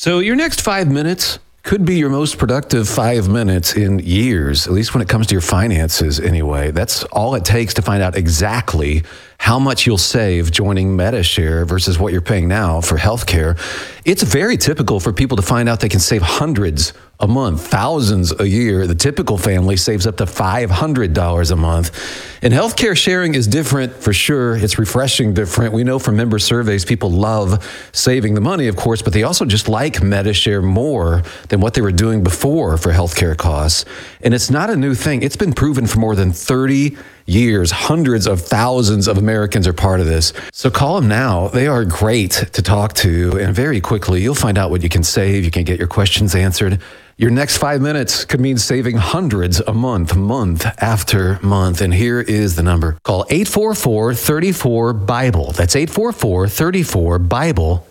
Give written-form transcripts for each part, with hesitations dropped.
So your next 5 minutes could be your most productive 5 minutes in years, at least when it comes to your finances anyway. That's all it takes to find out exactly how much you'll save joining Medi-Share versus what you're paying now for healthcare. It's very typical for people to find out they can save hundreds a month, thousands a year. The typical family saves up to $500 a month. And healthcare sharing is different for sure. It's refreshing different. We know from member surveys, people love saving the money, of course, but they also just like Medi-Share more than what they were doing before for healthcare costs. And it's not a new thing. It's been proven for more than 30 years. Hundreds of thousands of Americans are part of this. So call them now. They are great to talk to. And very quickly, you'll find out what you can save. You can get your questions answered. Your next 5 minutes could mean saving hundreds a month, month after month. And here is the number. Call 844-34-BIBLE. That's 844-34-BIBLE.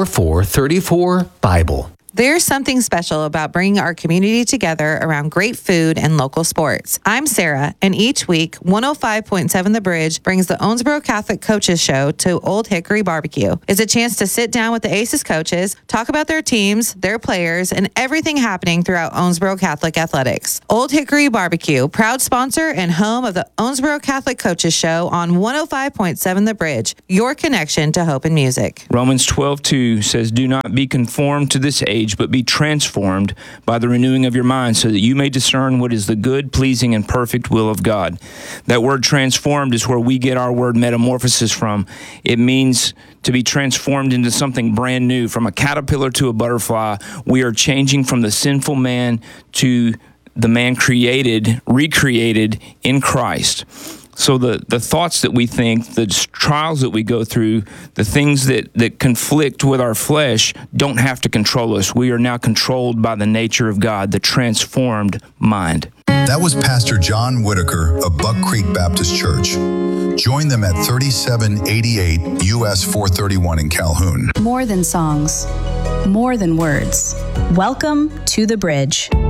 844-34-BIBLE. There's something special about bringing our community together around great food and local sports. I'm Sarah, and each week, 105.7 The Bridge brings the Owensboro Catholic Coaches Show to Old Hickory Barbecue. It's a chance to sit down with the ACES coaches, talk about their teams, their players, and everything happening throughout Owensboro Catholic athletics. Old Hickory Barbecue, proud sponsor and home of the Owensboro Catholic Coaches Show on 105.7 The Bridge, your connection to hope and music. Romans 12:2 says, "Do not be conformed to this age, but be transformed by the renewing of your mind, so that you may discern what is the good, pleasing, and perfect will of God." That word transformed is where we get our word metamorphosis from. It means to be transformed into something brand new. From a caterpillar to a butterfly, we are changing from the sinful man to the man recreated in Christ. So the thoughts that we think, the trials that we go through, the things that conflict with our flesh don't have to control us. We are now controlled by the nature of God, the transformed mind. That was Pastor John Whitaker of Buck Creek Baptist Church. Join them at 3788 US 431 in Calhoun. More than songs, more than words. Welcome to The Bridge.